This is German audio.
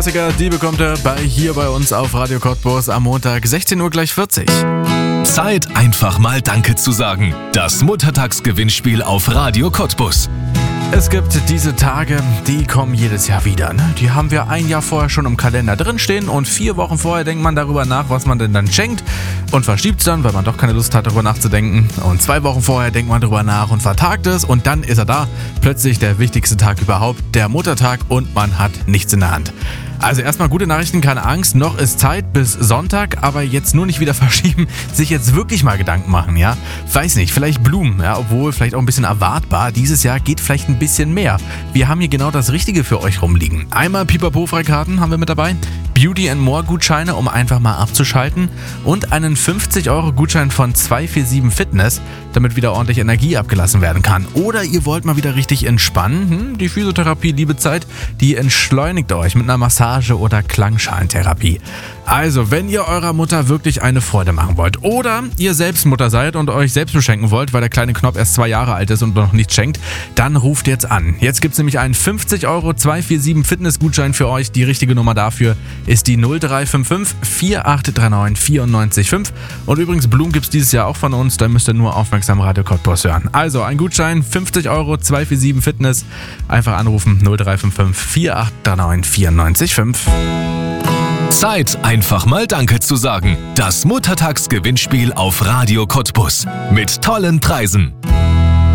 Die bekommt er hier bei uns auf Radio Cottbus am Montag 16 Uhr gleich 40. Zeit, einfach mal Danke zu sagen. Das Muttertagsgewinnspiel auf Radio Cottbus. Es gibt diese Tage, die kommen jedes Jahr wieder. Ne? Die haben wir ein Jahr vorher schon im Kalender drinstehen und 4 Wochen vorher denkt man darüber nach, was man denn dann schenkt und verschiebt es dann, weil man doch keine Lust hat, darüber nachzudenken. Und 2 Wochen vorher denkt man darüber nach und vertagt es und dann ist er da. Plötzlich der wichtigste Tag überhaupt, der Muttertag, und man hat nichts in der Hand. Also erstmal gute Nachrichten, keine Angst, noch ist Zeit bis Sonntag, aber jetzt nur nicht wieder verschieben, sich jetzt wirklich mal Gedanken machen, ja? Weiß nicht, vielleicht Blumen, ja, obwohl vielleicht auch ein bisschen erwartbar, dieses Jahr geht vielleicht ein bisschen mehr. Wir haben hier genau das Richtige für euch rumliegen. Einmal Pipapo-Freikarten haben wir mit dabei, Beauty & More Gutscheine, um einfach mal abzuschalten, und einen 50-Euro-Gutschein von 247 Fitness, damit wieder ordentlich Energie abgelassen werden kann. Oder ihr wollt mal wieder richtig entspannen, die Physiotherapie Liebezeit, die entschleunigt euch mit einer Massage oder Klangschalentherapie. Also, wenn ihr eurer Mutter wirklich eine Freude machen wollt oder ihr selbst Mutter seid und euch selbst beschenken wollt, weil der kleine Knopf erst 2 Jahre alt ist und noch nichts schenkt, dann ruft jetzt an. Jetzt gibt es nämlich einen 50-Euro 247 Fitnessgutschein für euch. Die richtige Nummer dafür ist die 0355 4839 945. Und übrigens, Blumen gibt es dieses Jahr auch von uns, da müsst ihr nur aufmerksam Radio Cottbus hören. Also, ein Gutschein, 50 Euro 247 Fitness. Einfach anrufen 0355 4839 945. Zeit, einfach mal Danke zu sagen. Das Muttertagsgewinnspiel auf Radio Cottbus. Mit tollen Preisen.